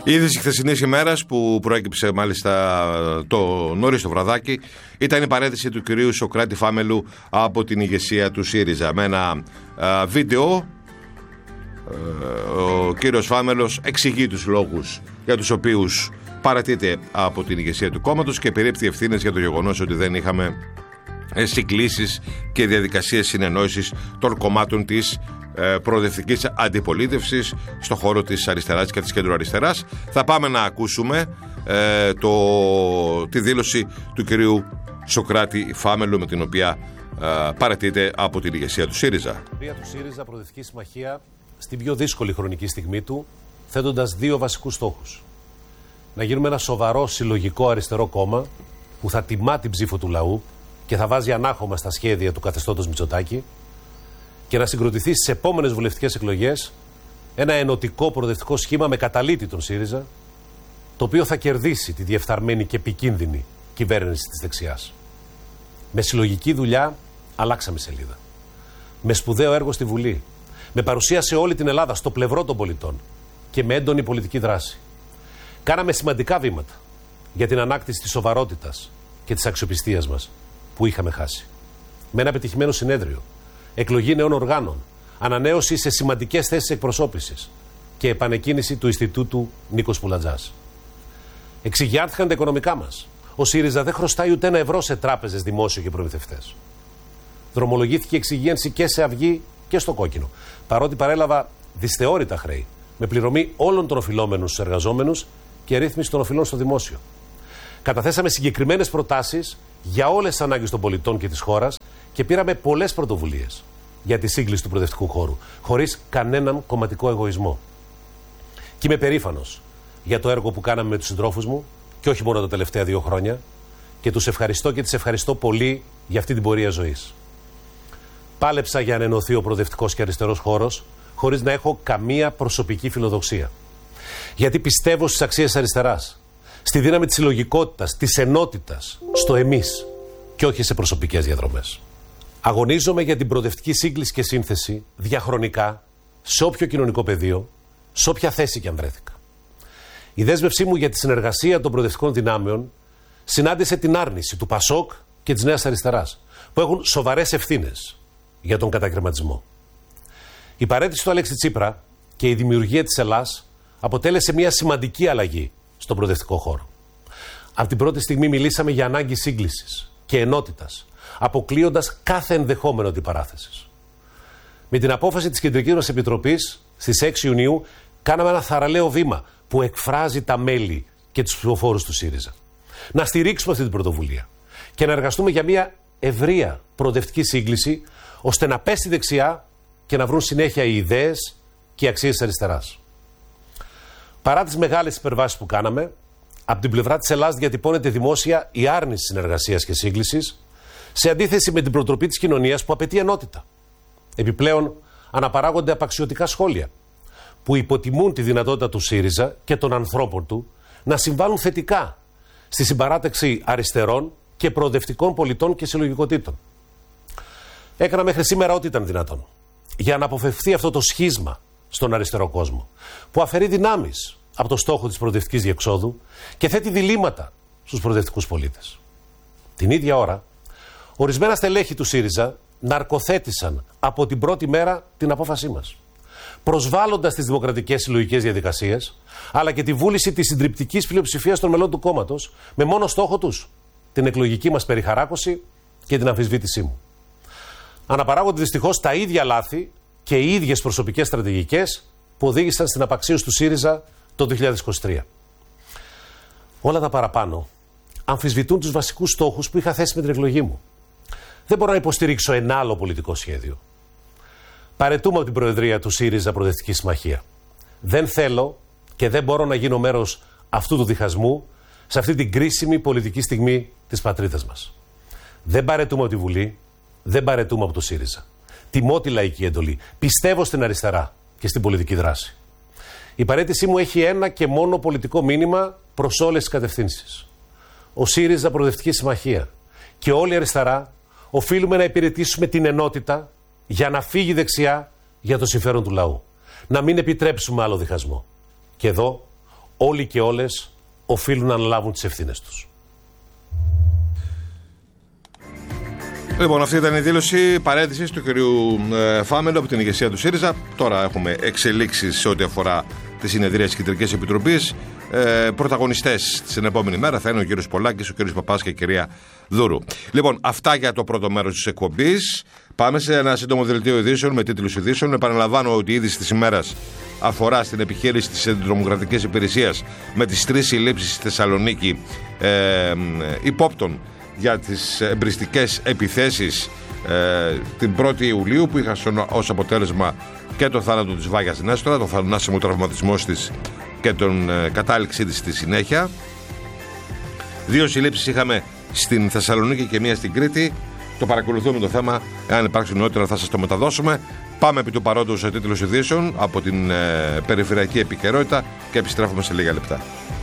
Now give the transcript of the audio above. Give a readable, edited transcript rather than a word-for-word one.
Η είδηση χθεσινής ημέρας που προέκυψε μάλιστα το νωρίς το βραδάκι ήταν η παρέτηση του κυρίου Σωκράτη Φάμελου από την ηγεσία του ΣΥΡΙΖΑ. Με ένα βίντεο ο κύριος Φάμελος εξηγεί τους λόγους για τους οποίους παρατείται από την ηγεσία του κόμματος και περιέπτει ευθύνες για το γεγονός ότι δεν είχαμε συγκλήσεις και διαδικασίες συνεννόησης των κομμάτων της προοδευτικής αντιπολίτευσης στον χώρο της αριστεράς και της κεντροαριστεράς. Θα πάμε να ακούσουμε τη δήλωση του κυρίου Σωκράτη Φάμελου με την οποία παρατείται από την ηγεσία του ΣΥΡΙΖΑ. Η του ΣΥΡΙΖΑ Προοδευτική Συμμαχία στην πιο δύσκολη χρονική στιγμή του, θέτοντας δύο βασικούς στόχους. Να γίνουμε ένα σοβαρό συλλογικό αριστερό κόμμα που θα τιμά την ψήφο του λαού και θα βάζει ανάχωμα στα σχέδια του καθεστώτος Μητσοτάκη και να συγκροτηθεί στις επόμενες βουλευτικές εκλογές ένα ενωτικό προοδευτικό σχήμα με καταλύτη τον ΣΥΡΙΖΑ, το οποίο θα κερδίσει τη διεφθαρμένη και επικίνδυνη κυβέρνηση της δεξιάς. Με συλλογική δουλειά αλλάξαμε σελίδα. Με σπουδαίο έργο στη Βουλή. Με παρουσία σε όλη την Ελλάδα, στο πλευρό των πολιτών και με έντονη πολιτική δράση. Κάναμε σημαντικά βήματα για την ανάκτηση της σοβαρότητας και της αξιοπιστίας μας που είχαμε χάσει. Με ένα πετυχημένο συνέδριο, εκλογή νέων οργάνων, ανανέωση σε σημαντικές θέσεις εκπροσώπησης και επανεκκίνηση του Ινστιτούτου Νίκος Πουλατζάς. Εξηγιάνθηκαν τα οικονομικά μας. Ο ΣΥΡΙΖΑ δεν χρωστάει ούτε ένα ευρώ σε τράπεζες, δημόσιο και προμηθευτές. Δρομολογήθηκε εξυγίανση και σε αυγή και στο κόκκινο. Παρότι παρέλαβα δυσθεώρητα χρέη, με πληρωμή όλων των οφειλόμενων στους εργαζόμενους και ρύθμιση των οφειλών στο δημόσιο. Καταθέσαμε συγκεκριμένες προτάσεις για όλες τις ανάγκες των πολιτών και της χώρας και πήραμε πολλές πρωτοβουλίες για τη σύγκληση του προοδευτικού χώρου, χωρίς κανέναν κομματικό εγωισμό. Και είμαι περήφανος για το έργο που κάναμε με τους συντρόφους μου, και όχι μόνο τα τελευταία 2 χρόνια, και τους ευχαριστώ και τις ευχαριστώ πολύ για αυτή την πορεία ζωής. Πάλεψα για να ενωθεί ο προοδευτικός και αριστερός χώρος, χωρίς να έχω καμία προσωπική φιλοδοξία. Γιατί πιστεύω στις αξίες της αριστεράς, στη δύναμη της συλλογικότητας, της ενότητας, στο εμείς και όχι σε προσωπικές διαδρομές. Αγωνίζομαι για την προοδευτική σύγκληση και σύνθεση διαχρονικά, σε όποιο κοινωνικό πεδίο, σε όποια θέση και αν βρέθηκα. Η δέσμευσή μου για τη συνεργασία των προοδευτικών δυνάμεων συνάντησε την άρνηση του ΠΑΣΟΚ και της Νέας Αριστεράς, που έχουν σοβαρές ευθύνες για τον κατακρεματισμό. Η παραίτηση του Αλέξη Τσίπρα και η δημιουργία της Ελλάς αποτέλεσε μια σημαντική αλλαγή στον προοδευτικό χώρο. Από την πρώτη στιγμή μιλήσαμε για ανάγκη σύγκλησης και ενότητας, αποκλείοντας κάθε ενδεχόμενο αντιπαράθεσης. Με την απόφαση της Κεντρικής μας Επιτροπής στις 6 Ιουνίου κάναμε ένα θαραλέο βήμα που εκφράζει τα μέλη και τους ψηφοφόρους του ΣΥΡΙΖΑ. Να στηρίξουμε αυτή την πρωτοβουλία και να εργαστούμε για μια ευρεία προοδευτική σύγκληση, ώστε να πέσει δεξιά και να βρουν συνέχεια οι ιδέες και οι αξίες της αριστεράς. Παρά τις μεγάλες υπερβάσεις που κάναμε, από την πλευρά της Ελλάδας διατυπώνεται δημόσια η άρνηση συνεργασίας και σύγκλησης, σε αντίθεση με την προτροπή της κοινωνίας που απαιτεί ενότητα. Επιπλέον, αναπαράγονται απαξιωτικά σχόλια που υποτιμούν τη δυνατότητα του ΣΥΡΙΖΑ και των ανθρώπων του να συμβάλλουν θετικά στη συμπαράταξη αριστερών και προοδευτικών πολιτών και συλλογικοτήτων. Έκανα μέχρι σήμερα ό,τι ήταν δυνατόν για να αποφευθεί αυτό το σχίσμα στον αριστερό κόσμο, που αφαιρεί δυνάμεις από το στόχο της προοδευτικής διεξόδου και θέτει διλήμματα στους προοδευτικούς πολίτες. Την ίδια ώρα, ορισμένα στελέχη του ΣΥΡΙΖΑ ναρκοθέτησαν από την πρώτη μέρα την απόφασή μας, προσβάλλοντας τις δημοκρατικές συλλογικές διαδικασίες, αλλά και τη βούληση της συντριπτικής πλειοψηφίας των μελών του κόμματος, με μόνο στόχο τους την εκλογική μας περιχαράκωση και την αμφισβήτησή μου. Αναπαράγονται δυστυχώς τα ίδια λάθη και οι ίδιες προσωπικές στρατηγικές που οδήγησαν στην απαξίωση του ΣΥΡΙΖΑ το 2023. Όλα τα παραπάνω αμφισβητούν τους βασικούς στόχους που είχα θέσει με την εκλογή μου. Δεν μπορώ να υποστηρίξω ένα άλλο πολιτικό σχέδιο. Παραιτούμε από την Προεδρία του ΣΥΡΙΖΑ Προοδευτική Συμμαχία. Δεν θέλω και δεν μπορώ να γίνω μέρος αυτού του διχασμού σε αυτή την κρίσιμη πολιτική στιγμή της πατρίδας μας. Δεν παραιτούμε από τη Βουλή, δεν παραιτούμε από το ΣΥΡΙΖΑ. Τιμώ τη λαϊκή εντολή. Πιστεύω στην αριστερά και στην πολιτική δράση. Η παραίτησή μου έχει ένα και μόνο πολιτικό μήνυμα προς όλες τις κατευθύνσεις. Ο ΣΥΡΙΖΑ Προοδευτική Συμμαχία και όλη η αριστερά οφείλουμε να υπηρετήσουμε την ενότητα για να φύγει δεξιά για το συμφέρον του λαού. Να μην επιτρέψουμε άλλο διχασμό. Και εδώ όλοι και όλες οφείλουν να αναλάβουν τις ευθύνες τους. Λοιπόν, αυτή ήταν η δήλωση παρέτησης του κ. Φάμελο από την ηγεσία του ΣΥΡΙΖΑ. Τώρα έχουμε εξελίξεις σε ό,τι αφορά τη συνεδρία της Κεντρικής Επιτροπής. Πρωταγωνιστές την επόμενη μέρα θα είναι ο κ. Πολάκης, ο κ. Παπάς και η κυρία Δούρου. Λοιπόν, αυτά για το πρώτο μέρος της εκπομπής. Πάμε σε ένα σύντομο δελτίο ειδήσεων με τίτλους ειδήσεων. Επαναλαμβάνω ότι η είδηση της ημέρας αφορά στην επιχείρηση της Αντιτρομοκρατικής Υπηρεσίας με τις 3 συλλήψεις στη Θεσσαλονίκη υπόπτων για τις εμπριστικές επιθέσεις την 1η Ιουλίου, που είχαν ως αποτέλεσμα και το θάνατο της Βάγιας Νέστορα, τον θανάσιμο τραυματισμό της και τον κατάληξή της στη συνέχεια. 2 συλλήψεις είχαμε στην Θεσσαλονίκη και 1 στην Κρήτη. Το παρακολουθούμε το θέμα. Εάν υπάρξει νεότερα θα σας το μεταδώσουμε. Πάμε επί του παρόντος σε τίτλους ειδήσεων από την περιφερειακή επικαιρότητα και επιστρέφουμε σε λίγα λεπτά.